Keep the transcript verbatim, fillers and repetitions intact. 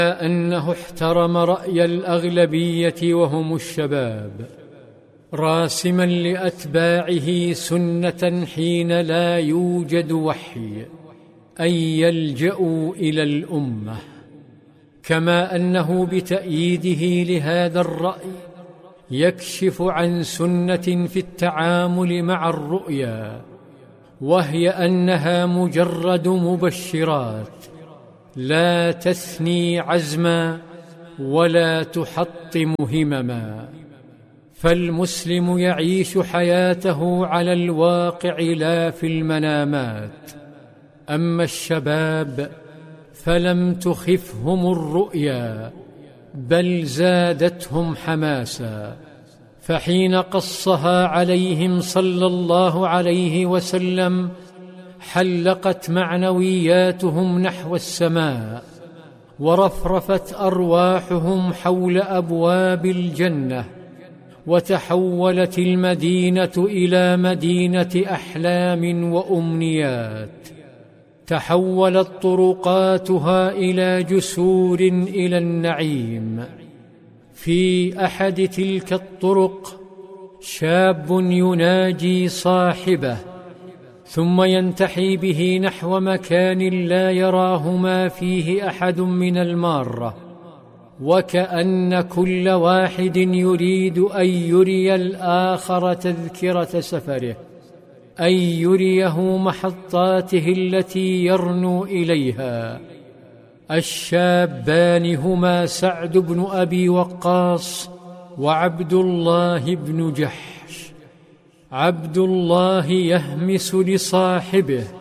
أنه احترم رأي الأغلبية وهم الشباب، راسما لأتباعه سنة حين لا يوجد وحي أن يلجأوا إلى الأمة، كما أنه بتأييده لهذا الرأي يكشف عن سنة في التعامل مع الرؤيا، وهي أنها مجرد مبشرات لا تثني عزما ولا تحطم همما، فالمسلم يعيش حياته على الواقع لا في المنامات. أما الشباب فلم تخفهم الرؤيا بل زادتهم حماسا، فحين قصها عليهم صلى الله عليه وسلم حلقت معنوياتهم نحو السماء، ورفرفت أرواحهم حول أبواب الجنة، وتحولت المدينة إلى مدينة أحلام وأمنيات، تحولت طرقاتها إلى جسور إلى النعيم. في أحد تلك الطرق شاب يناجي صاحبه، ثم ينتحي به نحو مكان لا يراه ما فيه أحد من المارة، وكأن كل واحد يريد أن يري الآخر تذكرة سفره، أن يريه محطاته التي يرنو إليها. الشابان هما سعد بن أبي وقاص وعبد الله بن جحش. عبد الله يهمس لصاحبه: